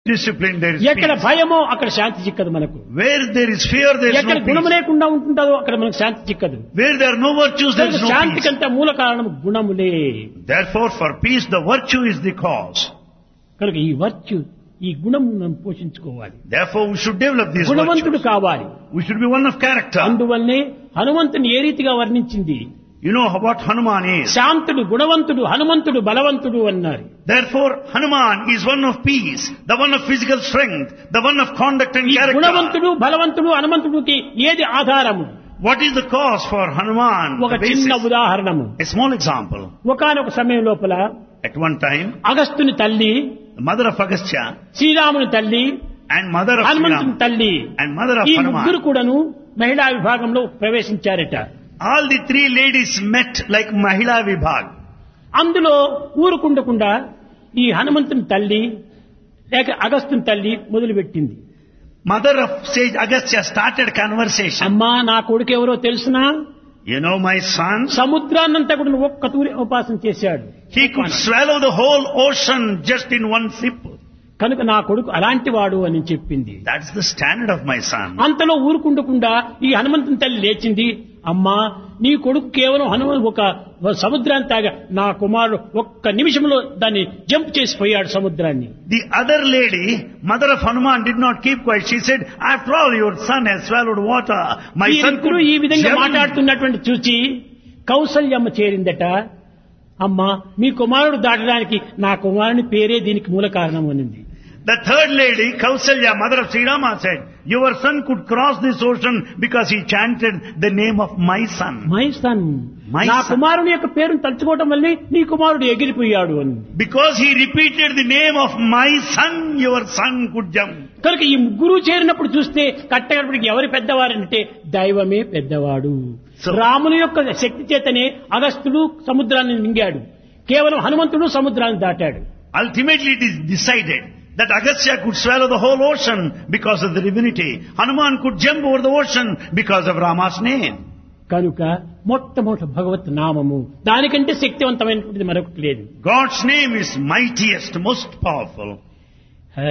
discipline, there is ఎక్కడ peace. భయమో అక్కడ శాంతి చిక్కదు మనకు. Where there is fear, there is ఎక్కడ no గుణము peace. లేకుండా ఉంటుందో అక్కడ మనకు శాంతి చిక్కదు. Where there are no virtues, there is no శాంతికి peace. అంతా మూల కారణం గుణములే. Therefore, for peace, the virtue is the cause. కనుక ఈ వర్చ్యూ, ఈ గుణము మనం పోషించుకోవాలి. Therefore, we should develop these గుణవంతుడు virtues. కావాలి. We should be one of character. అందువల్లనే హనుమంతుని ఏ రీతిగా వర్ణించింది? You know what Hanuman is. శాంతుడు, గుణవంతుడు, హనుమంతుడు బలవంతుడు అన్నారు. Therefore, Hanuman is one of peace, the one of physical strength, the one of conduct and ఈ character. గుణవంతుడు, బలవంతుడు, హనుమంతుడికి ఏది ఆధారము? What is the cause for Hanuman? ఒక The చిన్న basis. ఉదాహరణము. A small example. ఒకానొక సమయం లోపల At one time, అగస్త్యుని తల్లి, the mother of Agastya శ్రీరాముని తల్లి, and mother of హనుమంతుని Sriram తల్లి, and mother of ఈ ముగ్గురు Hanuman, కూడాను మహిళా విభాగంలో ప్రవేశించారట. all the three ladies met like Mahila Vibhag. అందులో ఊరుకుండకుండా ఈ హనుమంతుని తల్లి లేక అగస్త్యుని తల్లి మొదలుపెట్టింది. Mother of sage Agastya started conversation. అమ్మా, నా కొడుకు ఎవరో తెలుసునా? You know my son? సముద్రాన్నంతా కూడా ఒక్క తూరి ఉపాసన చేశాడు. He could swallow the whole ocean just in one sip. కనుక నా కొడుకు అలాంటి వాడు అని చెప్పింది. That's the standard of my son. అంతలో ఊరుకుండకుండా ఈ హనుమంతుని తల్లి లేచింది. అమ్మా, నీ కొడుకు కేవలం ఒక సముద్రాన్ని తాగా, నా కుమారుడు ఒక్క నిమిషంలో దాన్ని జంప్ చేసిపోయాడు సముద్రాన్ని. The other lady, mother of Hanuman, did not keep quiet. She said, after all, your son has swallowed water. My son వీరిద్దరూ could ఈ విధంగా jump. మాట్లాడుతున్నటువంటి చూచి కౌసల్యమ్మ చేరిందట. అమ్మా, మీ కుమారుడు దాటడానికి నా కుమారుని పేరే దీనికి మూల కారణం అనింది. The third lady, Kausalya, mother of Sri Rama, said, your son could cross this ocean because he chanted the name of my son. My son, My నా son. కుమారుని యొక్క పేరును తలుచుకోవటం వల్లే నీ కుమారుడు ఎగిరిపోయాడు అని. Because he repeated the name of my son, your son could jump. కనుక ఈ ముగ్గురు చేరినప్పుడు చూస్తే కట్టగడపడికి ఎవరి పెద్దవారంటే దైవమే పెద్దవాడు. So- రాముని యొక్క శక్తి చేతనే అగస్త్యుడు సముద్రాన్ని మింగాడు. కేవలం హనుమంతుడు సముద్రాన్ని దాటాడు. Ultimately, it is decided that Agastya could swallow the whole ocean because of the divinity. Hanuman could jump over the ocean because of Rama's name. కనుక మొట్టమొదటి భగవత్ నామము, దానికంటే శక్తివంతమైనటువంటిది మరొకటి లేదు. God's name is mightiest, most powerful.